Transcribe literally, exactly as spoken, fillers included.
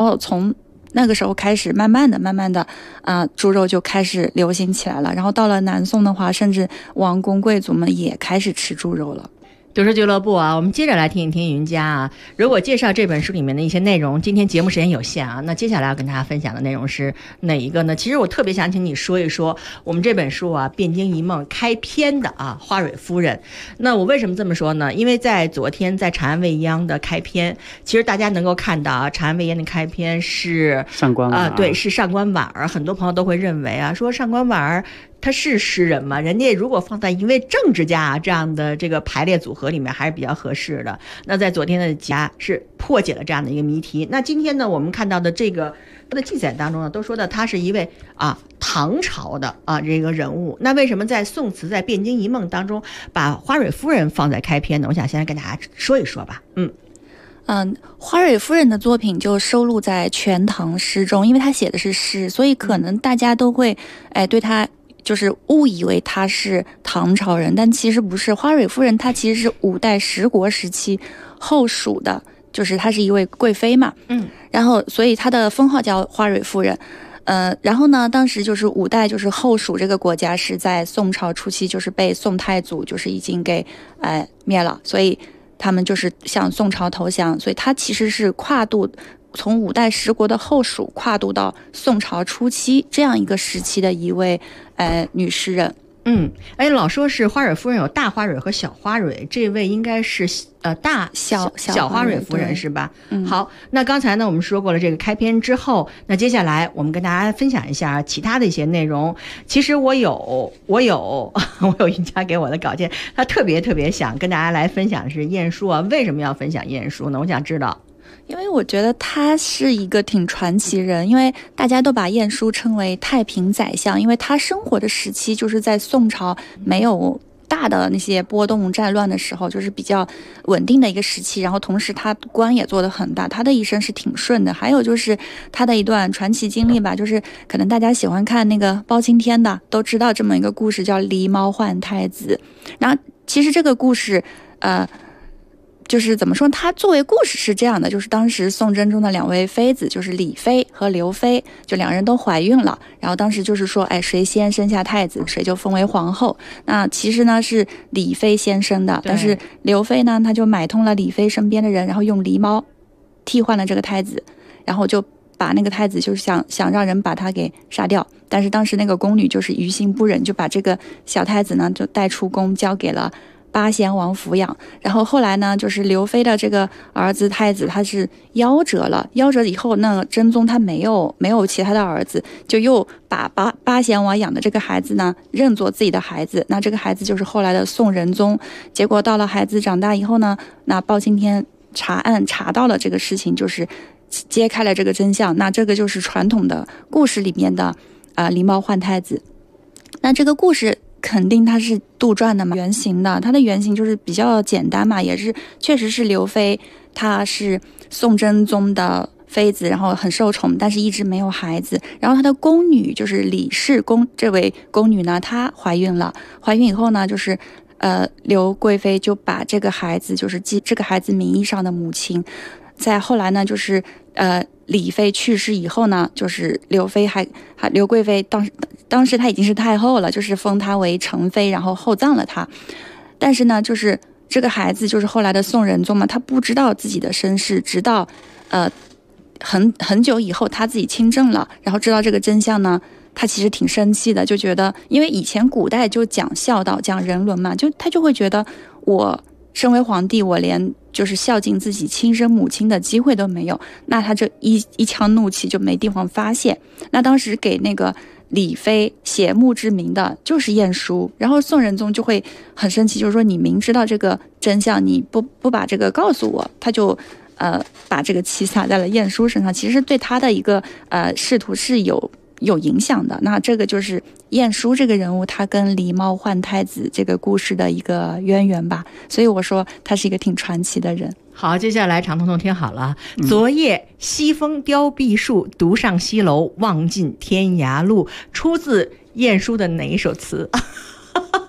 后从那个时候开始，慢慢的、慢慢的，啊、呃，猪肉就开始流行起来了。然后到了南宋的话，甚至王公贵族们也开始吃猪肉了。 读书俱乐部啊，我们接着来听一听云佳啊。如果介绍这本书里面的一些内容，今天节目时间有限啊，那接下来要跟大家分享的内容是哪一个呢？其实我特别想请你说一说我们这本书啊，《汴京一梦》开篇的啊，花蕊夫人。那我为什么这么说呢？因为在昨天在长安未央的开篇，其实大家能够看到啊，长安未央的开篇是上官婉儿、 呃、对，是上官婉儿。很多朋友都会认为啊，说上官婉儿他是诗人吗？人家如果放在一位政治家这样的这个排列组合里面还是比较合适的。那在昨天的家是破解了这样的一个谜题。那今天呢，我们看到的这个的记载当中呢，都说到他是一位啊唐朝的啊这个人物。那为什么在宋词在汴京一梦当中把花蕊夫人放在开篇呢？我想先来跟大家说一说吧。嗯。 嗯，花蕊夫人的作品就收录在《全唐诗》中，因为她写的是诗，所以可能大家都会哎对她就是误以为她是唐朝人，但其实不是。花蕊夫人她其实是五代十国时期后蜀的，就是她是一位贵妃嘛， 嗯， 然后所以她的封号叫花蕊夫人。呃，然后呢，当时就是五代，就是后蜀这个国家是在宋朝初期就是被宋太祖就是已经给哎灭了，所以他们就是向宋朝投降，所以他其实是跨度从五代十国的后蜀跨度到宋朝初期这样一个时期的一位呃女诗人。 嗯，哎，老说是花蕊夫人有大花蕊和小花蕊，这位应该是呃大小小花蕊夫人是吧？ 嗯， 好，那刚才呢我们说过了这个开篇之后，那接下来我们跟大家分享一下其他的一些内容。其实我有我有我有云佳给我的稿件，他特别特别想跟大家来分享的是晏殊啊。为什么要分享晏殊呢？我想知道。 因为我觉得他是一个挺传奇人，因为大家都把晏殊称为太平宰相，因为他生活的时期就是在宋朝没有大的那些波动战乱的时候，就是比较稳定的一个时期，然后同时他官也做得很大，他的一生是挺顺的。还有就是他的一段传奇经历吧，就是可能大家喜欢看那个包青天的都知道这么一个故事，叫狸猫换太子。然后其实这个故事呃就是怎么说，他作为故事是这样的，就是当时宋真宗的两位妃子，就是李妃和刘妃，就两人都怀孕了，然后当时就是说，哎，谁先生下太子，谁就封为皇后。那其实呢是李妃先生的，但是刘妃呢，他就买通了李妃身边的人，然后用狸猫替换了这个太子，然后就把那个太子就是想想让人把他给杀掉，但是当时那个宫女就是于心不忍，就把这个小太子呢就带出宫，交给了八贤王抚养。然后后来呢，就是刘妃的这个儿子太子他是夭折了，夭折以后，那真宗他没有没有其他的儿子，就又把八八贤王养的这个孩子呢认作自己的孩子，那这个孩子就是后来的宋仁宗。结果到了孩子长大以后呢，那包青天查案查到了这个事情，就是揭开了这个真相。那这个就是传统的故事里面的啊、呃、狸猫换太子。那这个故事肯定它是杜撰的嘛，原型的，它的原型就是比较简单嘛，也是确实是刘妃，她是宋真宗的妃子，然后很受宠，但是一直没有孩子。然后她的宫女就是李氏宫这位宫女呢，她怀孕了，怀孕以后呢，就是呃刘贵妃就把这个孩子，就是继这个孩子名义上的母亲，在后来呢，就是呃李妃去世以后呢，就是刘妃还还刘贵妃当时。当时她已经是太后了，就是封她为成妃，然后厚葬了她。但是呢，就是这个孩子就是后来的宋仁宗嘛，他不知道自己的身世，直到呃很很久以后他自己亲政了，然后知道这个真相呢，他其实挺生气的，就觉得因为以前古代就讲孝道讲人伦嘛，就他就会觉得我身为皇帝，我连就是孝敬自己亲生母亲的机会都没有，那他这一一腔怒气就没地方发泄。那当时给那个李妃写墓志铭的就是晏殊，然后宋仁宗就会很生气，就是说你明知道这个真相，你不不把这个告诉我，他就呃把这个气撒在了晏殊身上，其实对他的一个呃仕途是有有影响的。那这个就是晏殊这个人物，他跟狸猫换太子这个故事的一个渊源吧，所以我说他是一个挺传奇的人。 好，接下来常彤彤听好了。昨夜西风凋碧树，独上西楼，望尽天涯路。出自晏殊的哪一首词？